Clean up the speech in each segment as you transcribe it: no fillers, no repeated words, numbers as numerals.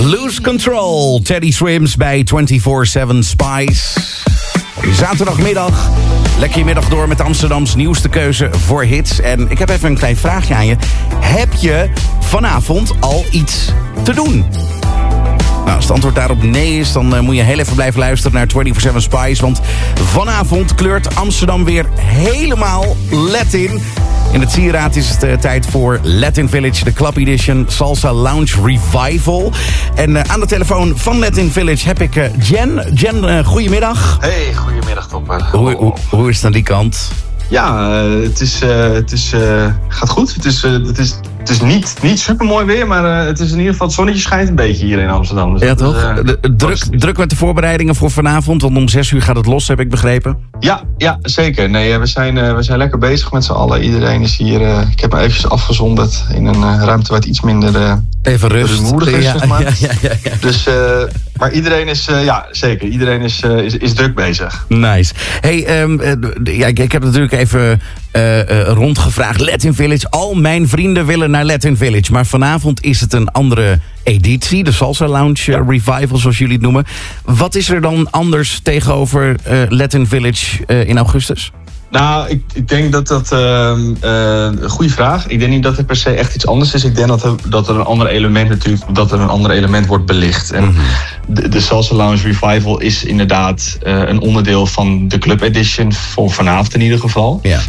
Lose Control, Teddy Swims bij 24/7 Spice. Zaterdagmiddag, lekker je middag door met Amsterdams nieuwste keuze voor hits. En ik heb even een klein vraagje aan je. Heb je vanavond al iets te doen? Nou, als het antwoord daarop nee is, dan moet je heel even blijven luisteren naar 24/7 Spice. Want vanavond kleurt Amsterdam weer helemaal Latin. In het Sieraad is het tijd voor Latin Village, de Club Edition Salsa Lounge Revival. En aan de telefoon van Latin Village heb ik Jen. Jen, goedemiddag. Hey, goedemiddag Topper. Hoe is het aan die kant? Ja, het gaat goed. Het is niet super mooi weer, maar het is in ieder geval, het zonnetje schijnt een beetje hier in Amsterdam. Dus ja, toch? Druk met de voorbereidingen voor vanavond, want om 6 uur gaat het los, heb ik begrepen. Ja, zeker. Nee, we zijn lekker bezig met z'n allen. Iedereen is hier, ik heb me eventjes afgezonderd in een ruimte waar het iets minder even rust is, zeg maar. Ja. Dus, maar iedereen is, zeker, iedereen is druk bezig. Nice. Hey, ik heb natuurlijk even rondgevraagd. Latin Village, al mijn vrienden willen naar Latin Village. Maar vanavond is het een andere editie, de Salsa Lounge Revival, zoals jullie het noemen. Wat is er dan anders tegenover Latin Village in augustus? Nou, ik denk dat een goede vraag. Ik denk niet dat er per se echt iets anders is. Ik denk dat er een ander element natuurlijk, dat er een ander element wordt belicht. En de Salsa Lounge Revival is inderdaad een onderdeel van de Club Edition voor vanavond in ieder geval. Ja.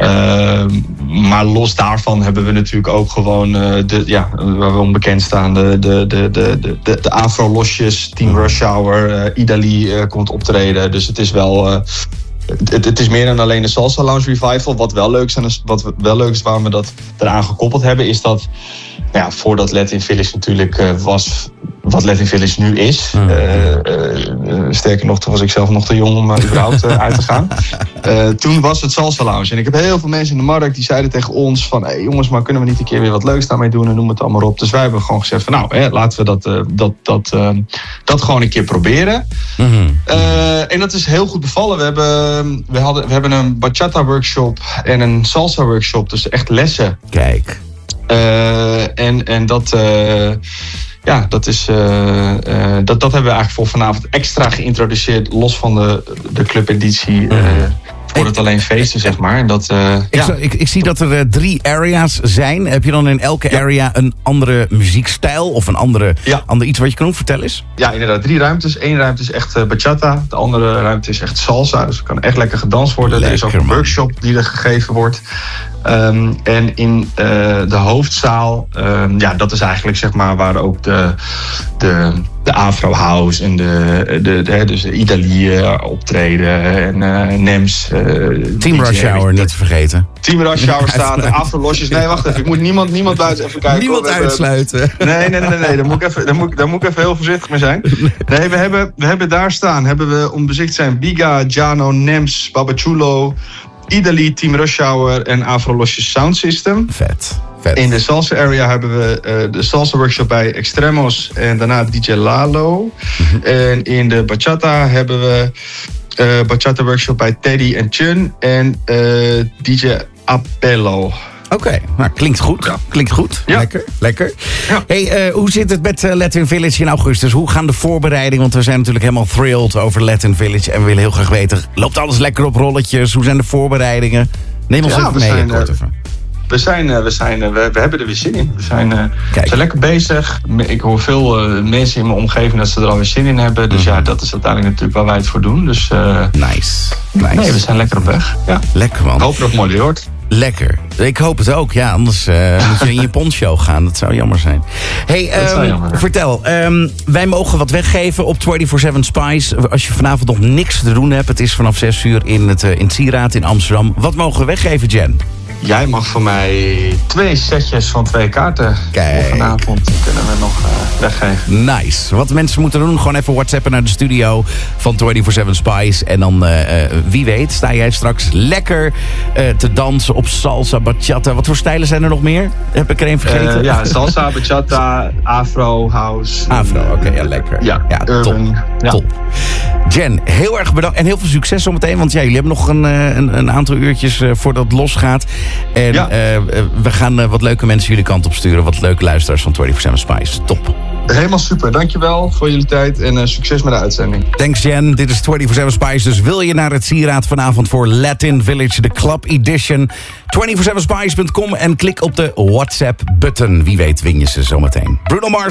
Maar los daarvan hebben we natuurlijk ook gewoon waar we onbekend staan, de Afro-losjes, Team Rush Hour, Idali komt optreden. Dus het is wel het is meer dan alleen de Salsa Lounge Revival. Wat wel leuk is waarom we dat eraan gekoppeld hebben, is dat voordat Latin Village natuurlijk was wat Latin Village nu is. Sterker nog, toen was ik zelf nog te jong om überhaupt uit te gaan. Toen was het Salsa Lounge. En ik heb heel veel mensen in de markt die zeiden tegen ons van, hey jongens, maar kunnen we niet een keer weer wat leuks daarmee doen en noem het allemaal op. Dus wij hebben gewoon gezegd van laten we dat gewoon een keer proberen. En dat is heel goed bevallen. We hebben een bachata workshop en een salsa workshop, dus echt lessen. Kijk. En dat hebben we eigenlijk voor vanavond extra geïntroduceerd, los van de clubeditie. Voor het alleen feesten, zeg maar. Ik zie dat er 3 areas zijn. Heb je dan in elke area een andere muziekstijl of een ander iets wat je kan doen? Vertel eens. Ja, inderdaad. 3 ruimtes. 1 ruimte is echt bachata. De andere ruimte is echt salsa. Dus er kan echt lekker gedanst worden. Er is ook een workshop die er gegeven wordt. En in de hoofdzaal, dat is eigenlijk zeg maar waar ook de Afro House en dus de Idali optreden en Nems. Team Rush Hour niet te vergeten. Team Rush Hour staat, de Afro Losjes. Nee, wacht even. Ik moet niemand buiten even kijken. Niemand uitsluiten. Nee. Daar moet ik even heel voorzichtig mee zijn. Nee, we hebben daar staan. Hebben we om bezicht zijn Biga, Jano, Nems, Babachulo, Idali, Team Rush Hour en Afro Losjes Sound System. Vet. In de salsa area hebben we de salsa workshop bij Extremos en daarna DJ Lalo. En in de bachata hebben we bachata workshop bij Teddy en Chun en DJ Apello. Oké, nou, klinkt goed. Ja. Klinkt goed. Ja. Lekker. Ja. Hey, hoe zit het met Latin Village in augustus? Hoe gaan de voorbereidingen? Want we zijn natuurlijk helemaal thrilled over Latin Village. En we willen heel graag weten, loopt alles lekker op rolletjes? Hoe zijn de voorbereidingen? Neem ons even mee. We hebben er weer zin in. We zijn lekker bezig. Ik hoor veel mensen in mijn omgeving dat ze er alweer zin in hebben. Dus dat is uiteindelijk natuurlijk waar wij het voor doen. Dus, nice. Nee, we zijn lekker op weg. Ja. Lekker, man. Ik hoop dat het mooi weer wordt. Lekker. Ik hoop het ook. Ja, anders moet je in je pondshow gaan. Dat zou jammer zijn. Hey, vertel. Wij mogen wat weggeven op 24/7 Spice. Als je vanavond nog niks te doen hebt. Het is vanaf 6 uur in het Sieraad in Amsterdam. Wat mogen we weggeven, Jen? Jij mag voor mij 2 setjes van 2 kaarten. Kijk. Vanavond kunnen we nog weggeven. Nice. Wat mensen moeten doen, gewoon even whatsappen naar de studio van 24/7 Spice. En dan, wie weet, sta jij straks lekker te dansen op salsa, bachata. Wat voor stijlen zijn er nog meer? Heb ik er een vergeten? Salsa, bachata, afro, house. Afro, oké, lekker. Ja, urban. Top. Jen, heel erg bedankt en heel veel succes zometeen. Want jullie hebben nog een aantal uurtjes voordat het losgaat. En we gaan wat leuke mensen jullie kant op sturen. Wat leuke luisteraars van 24/7 Spice. Top. Helemaal super. Dankjewel voor jullie tijd en succes met de uitzending. Thanks Jen, dit is 24/7 Spice. Dus wil je naar het sieraad vanavond voor Latin Village, de Club Edition? 247spice.com en klik op de WhatsApp-button. Wie weet win je ze zometeen. Bruno Mars.